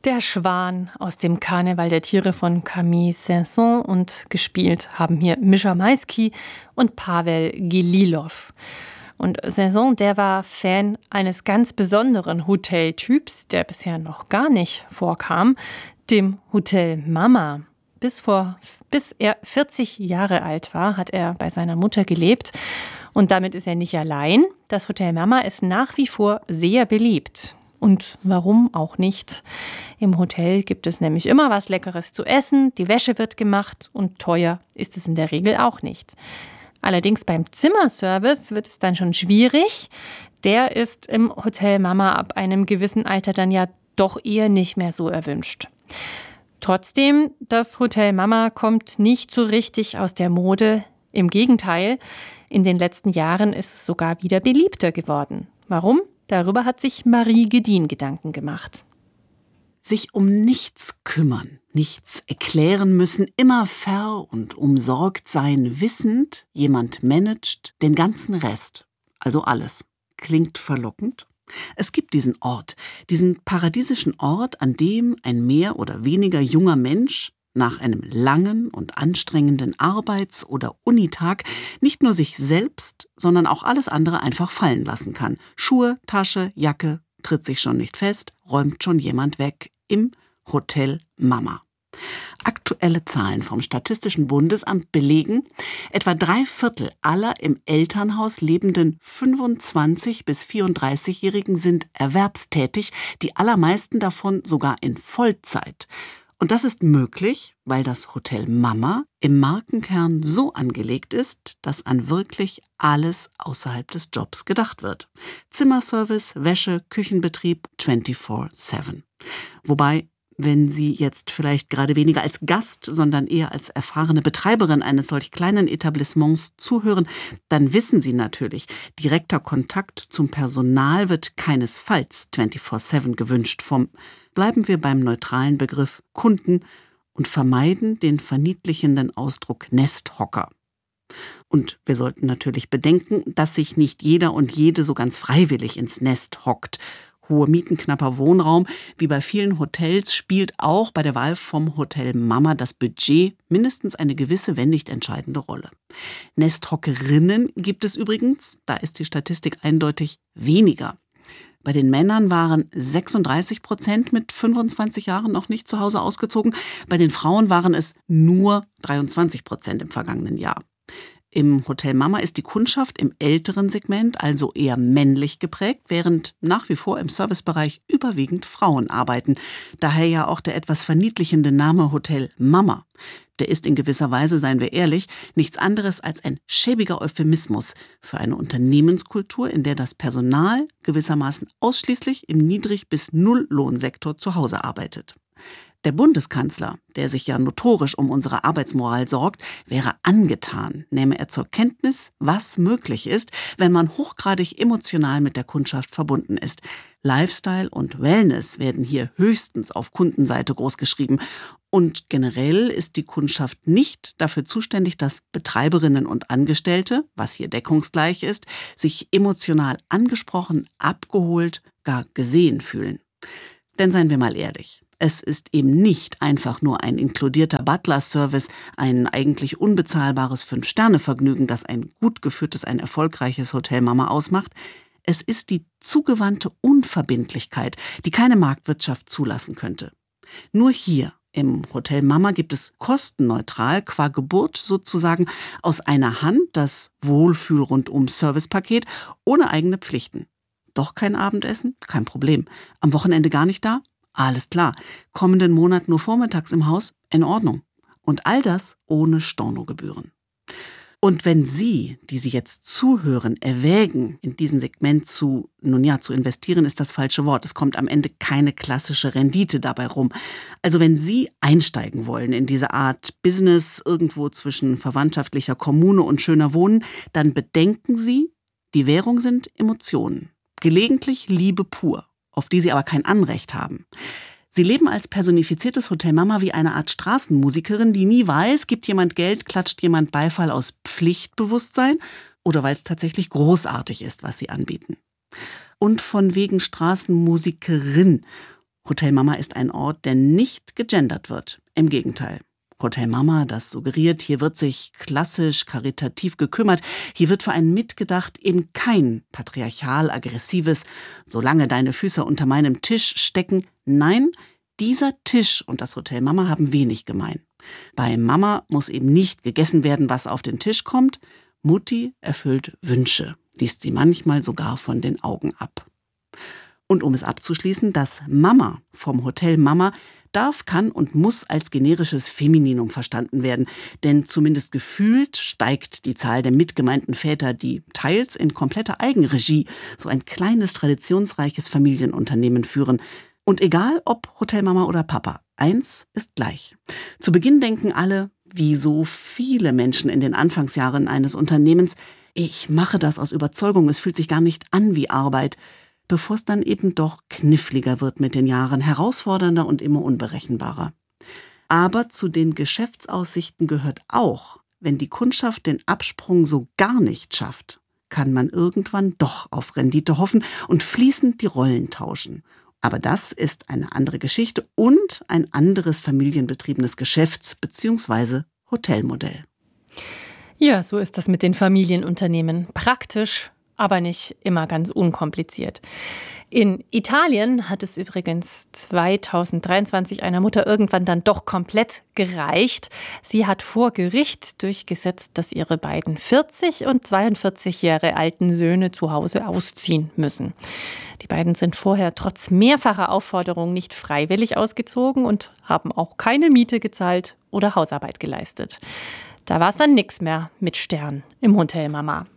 Der Schwan aus dem Karneval der Tiere von Camille Saint-Saëns und gespielt haben hier Mischa Maisky und Pavel Gililov. Und Saint-Saëns, der war Fan eines ganz besonderen Hoteltyps, der bisher noch gar nicht vorkam, dem Hotel Mama. Bis er 40 Jahre alt war, hat er bei seiner Mutter gelebt. Und damit ist er nicht allein. Das Hotel Mama ist nach wie vor sehr beliebt. Und warum auch nicht? Im Hotel gibt es nämlich immer was Leckeres zu essen, die Wäsche wird gemacht und teuer ist es in der Regel auch nicht. Allerdings beim Zimmerservice wird es dann schon schwierig. Der ist im Hotel Mama ab einem gewissen Alter dann ja doch eher nicht mehr so erwünscht. Trotzdem, das Hotel Mama kommt nicht so richtig aus der Mode. Im Gegenteil, in den letzten Jahren ist es sogar wieder beliebter geworden. Warum? Darüber hat sich Marie Gedin Gedanken gemacht. Sich um nichts kümmern, nichts erklären müssen, immer und umsorgt sein, wissend, jemand managt den ganzen Rest, also alles. Klingt verlockend? Es gibt diesen Ort, diesen paradiesischen Ort, an dem ein mehr oder weniger junger Mensch nach einem langen und anstrengenden Arbeits- oder Unitag nicht nur sich selbst, sondern auch alles andere einfach fallen lassen kann. Schuhe, Tasche, Jacke, tritt sich schon nicht fest, räumt schon jemand weg im Hotel Mama. Aktuelle Zahlen vom Statistischen Bundesamt belegen, etwa 3/4 aller im Elternhaus lebenden 25- bis 34-Jährigen sind erwerbstätig, die allermeisten davon sogar in Vollzeit. Und das ist möglich, weil das Hotel Mama im Markenkern so angelegt ist, dass an wirklich alles außerhalb des Jobs gedacht wird. Zimmerservice, Wäsche, Küchenbetrieb 24/7. Wobei, wenn Sie jetzt vielleicht gerade weniger als Gast, sondern eher als erfahrene Betreiberin eines solch kleinen Etablissements zuhören, dann wissen Sie natürlich, direkter Kontakt zum Personal wird keinesfalls 24/7 gewünscht. Bleiben wir beim neutralen Begriff Kunden und vermeiden den verniedlichenden Ausdruck Nesthocker. Und wir sollten natürlich bedenken, dass sich nicht jeder und jede so ganz freiwillig ins Nest hockt. Hohe Mieten, knapper Wohnraum, wie bei vielen Hotels, spielt auch bei der Wahl vom Hotel Mama das Budget mindestens eine gewisse, wenn nicht entscheidende Rolle. Nesthockerinnen gibt es übrigens, da ist die Statistik eindeutig weniger. Bei den Männern waren 36% mit 25 Jahren noch nicht zu Hause ausgezogen. Bei den Frauen waren es nur 23% im vergangenen Jahr. Im Hotel Mama ist die Kundschaft im älteren Segment also eher männlich geprägt, während nach wie vor im Servicebereich überwiegend Frauen arbeiten. Daher ja auch der etwas verniedlichende Name Hotel Mama. Der ist in gewisser Weise, seien wir ehrlich, nichts anderes als ein schäbiger Euphemismus für eine Unternehmenskultur, in der das Personal gewissermaßen ausschließlich im Niedrig- bis Nulllohnsektor zu Hause arbeitet. Der Bundeskanzler, der sich ja notorisch um unsere Arbeitsmoral sorgt, wäre angetan, nähme er zur Kenntnis, was möglich ist, wenn man hochgradig emotional mit der Kundschaft verbunden ist. Lifestyle und Wellness werden hier höchstens auf Kundenseite großgeschrieben. Und generell ist die Kundschaft nicht dafür zuständig, dass Betreiberinnen und Angestellte, was hier deckungsgleich ist, sich emotional angesprochen, abgeholt, gar gesehen fühlen. Denn seien wir mal ehrlich, es ist eben nicht einfach nur ein inkludierter Butler-Service, ein eigentlich unbezahlbares 5-Sterne-Vergnügen, das ein gut geführtes, ein erfolgreiches Hotel Mama ausmacht. Es ist die zugewandte Unverbindlichkeit, die keine Marktwirtschaft zulassen könnte. Nur hier im Hotel Mama gibt es kostenneutral, qua Geburt sozusagen, aus einer Hand das Wohlfühl-Rundum-Servicepaket ohne eigene Pflichten. Doch kein Abendessen? Kein Problem. Am Wochenende gar nicht da? Alles klar. Kommenden Monat nur vormittags im Haus? In Ordnung. Und all das ohne Stornogebühren. Und wenn Sie, die Sie jetzt zuhören, erwägen, in diesem Segment zu investieren, ist das falsche Wort. Es kommt am Ende keine klassische Rendite dabei rum. Also wenn Sie einsteigen wollen in diese Art Business irgendwo zwischen verwandtschaftlicher Kommune und schöner Wohnen, dann bedenken Sie, die Währung sind Emotionen. Gelegentlich Liebe pur, auf die Sie aber kein Anrecht haben. Sie leben als personifiziertes Hotel Mama wie eine Art Straßenmusikerin, die nie weiß, gibt jemand Geld, klatscht jemand Beifall aus Pflichtbewusstsein oder weil es tatsächlich großartig ist, was sie anbieten. Und von wegen Straßenmusikerin. Hotel Mama ist ein Ort, der nicht gegendert wird. Im Gegenteil. Hotel Mama, das suggeriert, hier wird sich klassisch karitativ gekümmert, hier wird für einen mitgedacht, eben kein patriarchal-aggressives, solange deine Füße unter meinem Tisch stecken. Nein, dieser Tisch und das Hotel Mama haben wenig gemein. Bei Mama muss eben nicht gegessen werden, was auf den Tisch kommt. Mutti erfüllt Wünsche, liest sie manchmal sogar von den Augen ab. Und um es abzuschließen, das Mama vom Hotel Mama darf, kann und muss als generisches Femininum verstanden werden. Denn zumindest gefühlt steigt die Zahl der mitgemeinten Väter, die teils in kompletter Eigenregie so ein kleines, traditionsreiches Familienunternehmen führen. Und egal ob Hotel Mama oder Papa, eins ist gleich. Zu Beginn denken alle, wie so viele Menschen in den Anfangsjahren eines Unternehmens, ich mache das aus Überzeugung, es fühlt sich gar nicht an wie Arbeit, bevor es dann eben doch kniffliger wird mit den Jahren, herausfordernder und immer unberechenbarer. Aber zu den Geschäftsaussichten gehört auch, wenn die Kundschaft den Absprung so gar nicht schafft, kann man irgendwann doch auf Rendite hoffen und fließend die Rollen tauschen. Aber das ist eine andere Geschichte und ein anderes familienbetriebenes Geschäfts- bzw. Hotelmodell. Ja, so ist das mit den Familienunternehmen. Praktisch, aber nicht immer ganz unkompliziert. In Italien hat es übrigens 2023 einer Mutter irgendwann dann doch komplett gereicht. Sie hat vor Gericht durchgesetzt, dass ihre beiden 40 und 42 Jahre alten Söhne zu Hause ausziehen müssen. Die beiden sind vorher trotz mehrfacher Aufforderungen nicht freiwillig ausgezogen und haben auch keine Miete gezahlt oder Hausarbeit geleistet. Da war es dann nichts mehr mit Stern im Hotel Mama.